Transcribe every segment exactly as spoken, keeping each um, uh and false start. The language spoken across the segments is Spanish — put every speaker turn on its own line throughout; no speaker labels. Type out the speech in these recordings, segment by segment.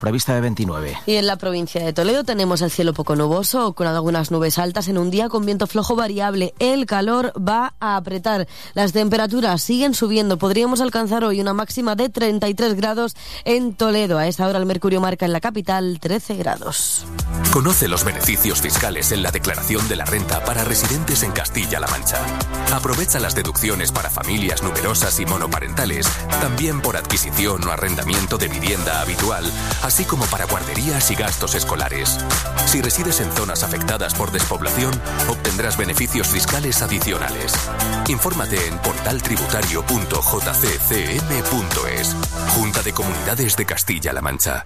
Prevista de veintinueve.
Y en la provincia de Toledo tenemos el cielo poco nuboso, con algunas nubes altas en un día con viento flojo variable. El calor va a apretar. Las temperaturas siguen subiendo. Podríamos alcanzar hoy una máxima de treinta y tres grados en Toledo. A esta hora el mercurio marca en la capital trece grados.
Conoce los beneficios fiscales en la declaración de la renta para residentes en Castilla-La Mancha. Aprovecha las deducciones para familias numerosas y monoparentales, también por adquisición o arrendamiento de vivienda habitual, así como para guarderías y gastos escolares. Si resides en zonas afectadas por despoblación, obtendrás beneficios fiscales adicionales. Infórmate en portal tributario punto j c c m punto es. Junta de Comunidades de Castilla-La Mancha.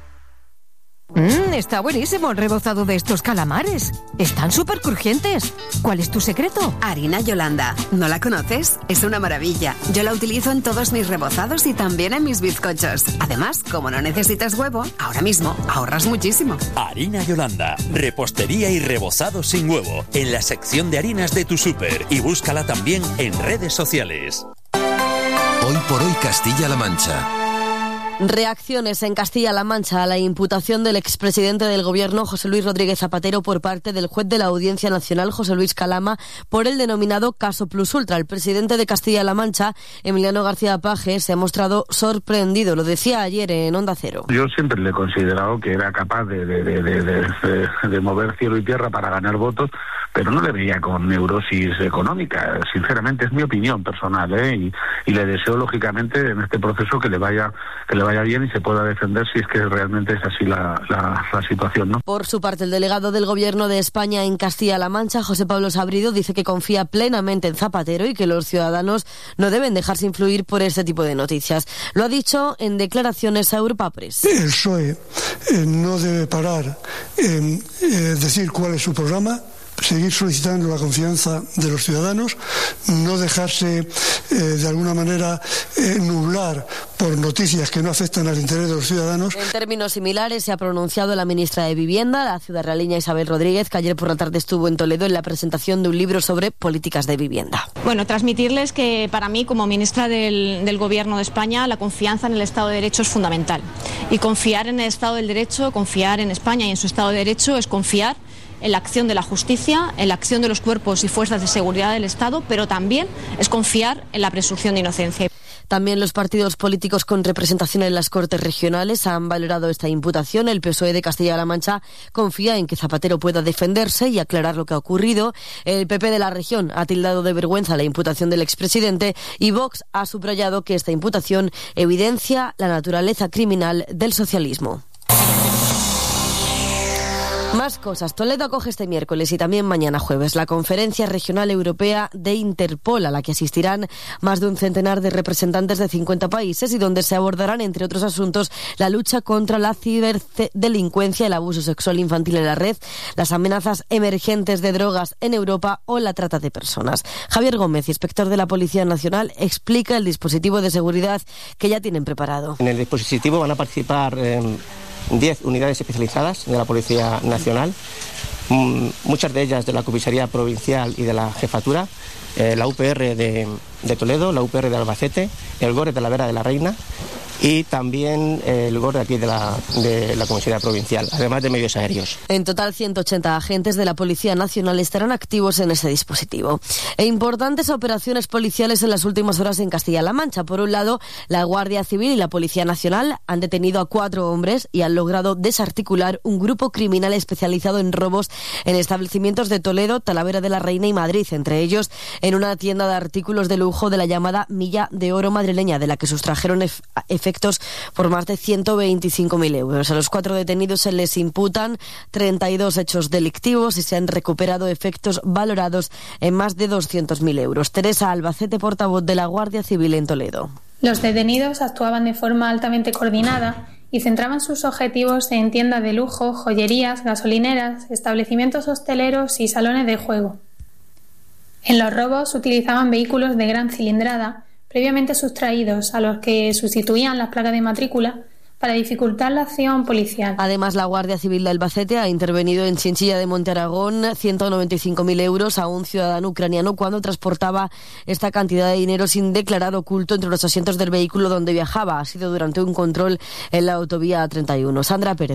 Mmm, está buenísimo el rebozado de estos calamares. Están súper crujientes. ¿Cuál es tu secreto?
Harina Yolanda. ¿No la conoces? Es una maravilla. Yo la utilizo en todos mis rebozados y también en mis bizcochos. Además, como no necesitas huevo, ahora mismo ahorras muchísimo.
Harina Yolanda. Repostería y rebozado sin huevo. En la sección de harinas de tu súper. Y búscala también en redes sociales.
Hoy por hoy Castilla-La Mancha.
Reacciones en Castilla-La Mancha a la imputación del expresidente del Gobierno, José Luis Rodríguez Zapatero, por parte del juez de la Audiencia Nacional, José Luis Calama, por el denominado caso Plus Ultra. El presidente de Castilla-La Mancha, Emiliano García Paje, se ha mostrado sorprendido. Lo decía ayer en Onda Cero.
Yo siempre le he considerado que era capaz de, de, de, de, de, de mover cielo y tierra para ganar votos, pero no le veía con neurosis económica. Sinceramente, es mi opinión personal, ¿eh? y, y le deseo, lógicamente, en este proceso que le vaya que le vaya bien y se pueda defender si es que realmente es así la, la, la situación, ¿no?
Por su parte, el delegado del Gobierno de España en Castilla-La Mancha, José Pablo Sabrido, dice que confía plenamente en Zapatero y que los ciudadanos no deben dejarse influir por este tipo de noticias. Lo ha dicho en declaraciones a Europa Press.
El P S O E eh, no debe parar en eh, decir cuál es su programa, seguir solicitando la confianza de los ciudadanos, no dejarse eh, de alguna manera eh, nublar por noticias que no afectan al interés de los ciudadanos.
En términos similares se ha pronunciado la ministra de Vivienda, la ciudadraleña Isabel Rodríguez, que ayer por la tarde estuvo en Toledo en la presentación de un libro sobre políticas de vivienda.
Bueno, transmitirles que para mí, como ministra del, del Gobierno de España, la confianza en el Estado de Derecho es fundamental. Y confiar en el Estado del Derecho, confiar en España y en su Estado de Derecho es confiar en la acción de la justicia, en la acción de los cuerpos y fuerzas de seguridad del Estado, pero también es confiar en la presunción de inocencia.
También los partidos políticos con representación en las Cortes regionales han valorado esta imputación. El P S O E de Castilla-La Mancha confía en que Zapatero pueda defenderse y aclarar lo que ha ocurrido. El P P de la región ha tildado de vergüenza la imputación del expresidente y Vox ha subrayado que esta imputación evidencia la naturaleza criminal del socialismo. Más cosas. Toledo acoge este miércoles y también mañana jueves la Conferencia Regional Europea de Interpol, a la que asistirán más de un centenar de representantes de cincuenta países y donde se abordarán, entre otros asuntos, la lucha contra la ciberdelincuencia, el abuso sexual infantil en la red, las amenazas emergentes de drogas en Europa o la trata de personas. Javier Gómez, inspector de la Policía Nacional, explica el dispositivo de seguridad que ya tienen preparado.
En el dispositivo van a participar Eh... diez unidades especializadas de la Policía Nacional, muchas de ellas de la Comisaría Provincial y de la Jefatura, eh, la U P R de, de Toledo, la U P R de Albacete, el GOR de la Vera de la Reina y también el GOR de aquí de la, de la Comisaría Provincial, además de medios aéreos.
En total, ciento ochenta agentes de la Policía Nacional estarán activos en ese dispositivo. E importantes operaciones policiales en las últimas horas en Castilla-La Mancha. Por un lado, la Guardia Civil y la Policía Nacional han detenido a cuatro hombres y han logrado desarticular un grupo criminal especializado en robos en establecimientos de Toledo, Talavera de la Reina y Madrid, entre ellos en una tienda de artículos de lujo de la llamada Milla de Oro madrileña, de la que sustrajeron ef- efectos por más de ciento veinticinco mil euros. A los cuatro detenidos se les imputan treinta y dos hechos delictivos y se han recuperado efectos valorados en más de doscientos mil euros. Teresa Albacete, portavoz de la Guardia Civil en Toledo.
Los detenidos actuaban de forma altamente coordinada y centraban sus objetivos en tiendas de lujo, joyerías, gasolineras, establecimientos hosteleros y salones de juego. En los robos utilizaban vehículos de gran cilindrada, previamente sustraídos, a los que sustituían las placas de matrícula para dificultar la acción policial.
Además, la Guardia Civil de Albacete ha intervenido en Chinchilla de Monte Aragón ciento noventa y cinco mil euros a un ciudadano ucraniano cuando transportaba esta cantidad de dinero sin declarar oculto entre los asientos del vehículo donde viajaba. Ha sido durante un control en la autovía treinta y uno. Sandra Pérez.